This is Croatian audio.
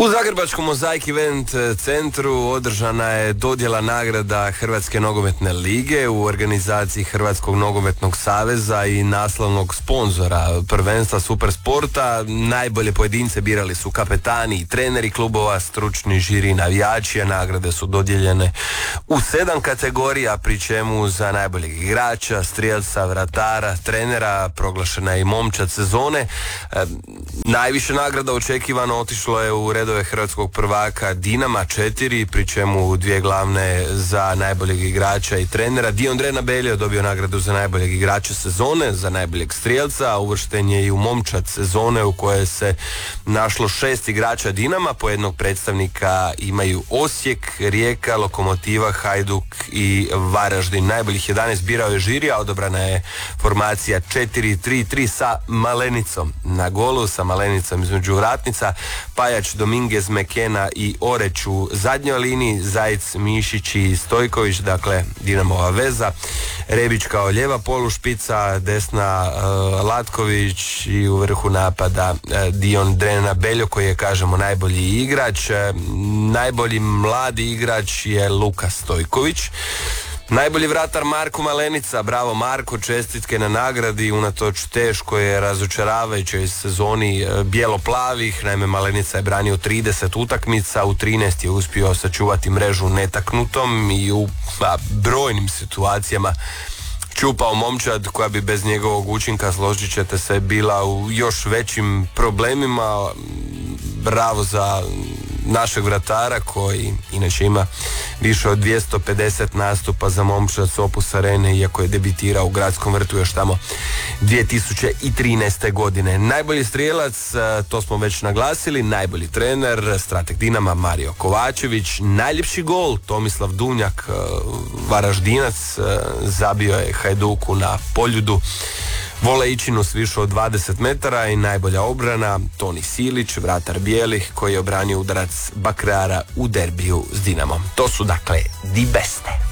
U Zagrebačkom Mozaik Event centru održana je dodjela nagrada Hrvatske nogometne lige u organizaciji Hrvatskog nogometnog saveza i naslovnog sponzora prvenstva Supersporta. Najbolje pojedince birali su kapetani i treneri klubova, stručni žiri, navijači, a nagrade su dodijeljene u 7 kategorija, pri čemu za najboljeg igrača, strijelca, vratara, trenera proglašena je i momčad sezone. Najviše nagrada očekivano otišlo je u redove hrvatskog prvaka Dinama 4, pri čemu 2 glavne za najboljeg igrača i trenera. Dion Drenabeljo dobio nagradu za najboljeg igrača sezone, za najboljeg strijelca, a uvršten je i u momčad sezone u kojoj se našlo 6 igrača Dinama. Po jednog predstavnika imaju Osijek, Rijeka, Lokomotiva, Hajduk i Varaždin. Najboljih 11 birao je žiri, a odobrana je formacija 4-3-3 sa Malenicom na golu, sa Malenicom između vratnica, Pajač, Dominguez, Mekena i Oreć u zadnjoj liniji, Zajic, Mišić i Stojković, dakle Dinamova veza, Rebić kao lijeva polušpica, desna Latković i u vrhu napada Dion Drenabeljo koji je, kažemo, najbolji igrač. Najbolji mladi igrač je Luka Stojković. Najbolji vratar Marko Malenica, bravo Marko, čestitke na nagradi unatoč teškoj razočaravajućoj sezoni bijelo-plavih. Naime, Malenica je branio 30 utakmica, u 13 je uspio sačuvati mrežu netaknutom i u brojnim situacijama čupao momčad koja bi bez njegovog učinka, složit ćete se, bila u još većim problemima. Bravo za našeg vratara koji inače ima više od 250 nastupa za momčad s Opus Arene, iako je debitirao u Gradskom vrtu još tamo 2013. godine. Najbolji strijelac, to smo već naglasili, najbolji trener, strateg Dinama Mario Kovačević, najljepši gol Tomislav Duvnjak, Varaždinac, zabio je Hajduku na Poljudu Volejčinu s više od 20 metara, i najbolja obrana Toni Silić, vratar bijelih, koji je obranio udarac Bakrara u derbiju s Dinamom. To su dakle di beste.